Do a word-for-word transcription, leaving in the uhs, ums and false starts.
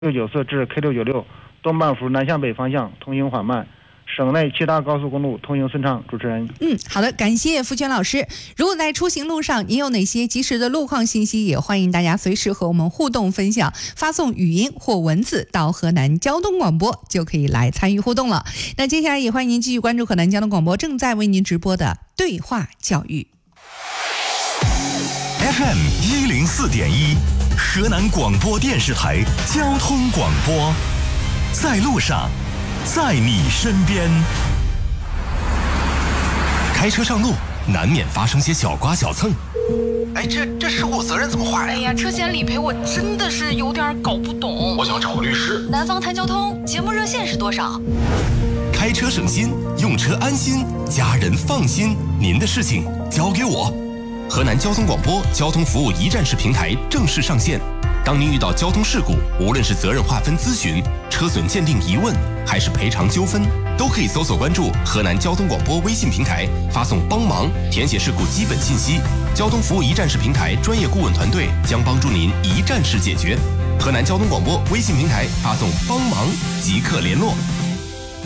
六九四至 K 六九六，东半幅南向北方向通行缓慢。省内七大高速公路通行顺畅。主持人， 嗯，好的，感谢付全老师。如果在出行路上您有哪些及时的路况信息，也欢迎大家随时和我们互动分享，发送语音或文字到河南交通广播，就可以来参与互动了。那接下来也欢迎您继续关注河南交通广播正在为您直播的对话教育。 F M 一零四点一，河南广播电视台交通广播，在路上，在你身边。开车上路难免发生些小刮小蹭， 哎，这这事故责任怎么划呀？ 哎呀，车险理赔我真的是有点搞不懂。 我想找个律师。 南方谈交通节目热线是多少？ 开车省心，用车安心，家人放心，您的事情交给我。河南交通广播交通服务一站式平台正式上线。当您遇到交通事故，无论是责任划分咨询、车损鉴定疑问，还是赔偿纠纷，都可以搜索关注河南交通广播微信平台，发送帮忙，填写事故基本信息。交通服务一站式平台专业顾问团队将帮助您一站式解决。河南交通广播微信平台发送帮忙即刻联络。